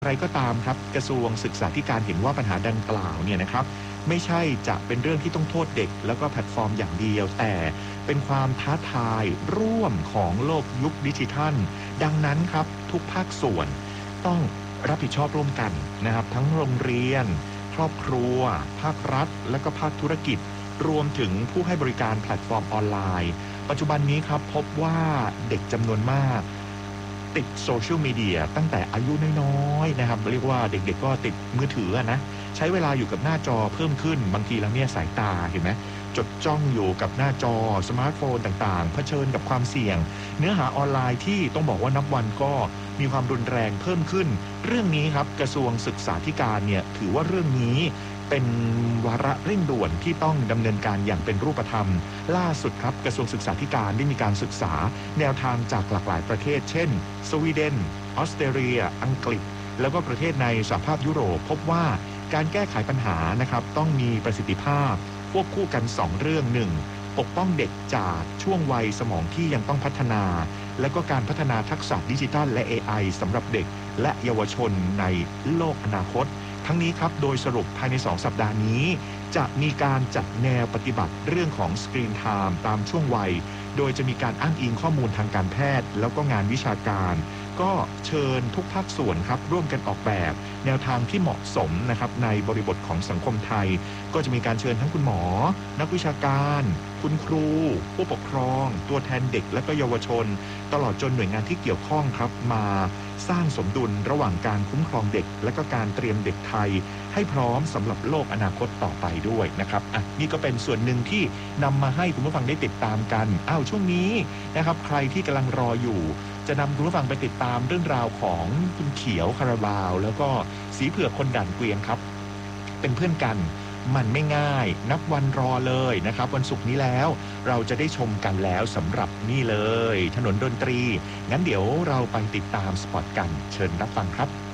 อะไรก็ตามครับกระทรวงศึกษาธิการเห็นว่าปัญหาดังกล่าวเนี่ยนะครับไม่ใช่จะเป็นเรื่องที่ต้องโทษเด็กแล้วก็แพลตฟอร์มอย่างเดียวแต่เป็นความท้าทายร่วมของโลกยุคดิจิทัลดังนั้นครับทุกภาคส่วนต้องรับผิดชอบร่วมกันนะครับทั้งโรงเรียนครอบครัวภาครัฐและก็ภาคธุรกิจรวมถึงผู้ให้บริการแพลตฟอร์มออนไลน์ปัจจุบันนี้ครับพบว่าเด็กจำนวนมากติดโซเชียลมีเดียตั้งแต่อายุน้อยๆนะครับเรียกว่าเด็กๆก็ติดมือถือนะใช้เวลาอยู่กับหน้าจอเพิ่มขึ้นบางทีแล้วเนี่ยสายตาเห็นไหมจดจ้องอยู่กับหน้าจอสมาร์ทโฟนต่างๆเผชิญกับความเสี่ยงเนื้อหาออนไลน์ที่ต้องบอกว่านับวันก็มีความรุนแรงเพิ่มขึ้นเรื่องนี้ครับกระทรวงศึกษาธิการเนี่ยถือว่าเรื่องนี้เป็นวาระเร่งด่วนที่ต้องดำเนินการอย่างเป็นรูปธรรมล่าสุดครับกระทรวงศึกษาธิการได้มีการศึกษาแนวทางจากหลากหลายประเทศเช่นสวีเดนออสเตรเลียอังกฤษแล้วก็ประเทศในสหภาพยุโรปพบว่าการแก้ไขปัญหานะครับต้องมีประสิทธิภาพควบคู่กัน2เรื่อง1ปกป้องเด็กจากช่วงวัยสมองที่ยังต้องพัฒนาและก็การพัฒนาทักษะดิจิทัลและ AI สำหรับเด็กและเยาวชนในโลกอนาคตทั้งนี้ครับโดยสรุปภายใน2สัปดาห์นี้จะมีการจัดแนวปฏิบัติเรื่องของสกรีนไทม์ตามช่วงวัยโดยจะมีการอ้างอิงข้อมูลทางการแพทย์แล้วก็งานวิชาการก็เชิญทุกภาคส่วนครับร่วมกันออกแบบแนวทางที่เหมาะสมนะครับในบริบทของสังคมไทยก็จะมีการเชิญทั้งคุณหมอนักวิชาการคุณครูผู้ปกครองตัวแทนเด็กและก็เยาวชนตลอดจนหน่วยงานที่เกี่ยวข้องครับมาสร้างสมดุลระหว่างการคุ้มครองเด็กและก็การเตรียมเด็กไทยให้พร้อมสำหรับโลกอนาคตต่อไปด้วยนะครับนี่ก็เป็นส่วนหนึ่งที่นำมาให้คุณผู้ฟังได้ติดตามกันช่วงนี้นะครับใครที่กำลังรออยู่จะนำคุณผู้ฟังไปติดตามเรื่องราวของคุณเขียวคาราบาวแล้วก็สีเผือกคนด่านเกวียนครับเป็นเพื่อนกันมันไม่ง่ายนับวันรอเลยนะครับวันศุกร์นี้แล้วเราจะได้ชมกันแล้วสำหรับนี่เลยถนนดนตรีงั้นเดี๋ยวเราไปติดตามสปอตกันเชิญรับฟังครับ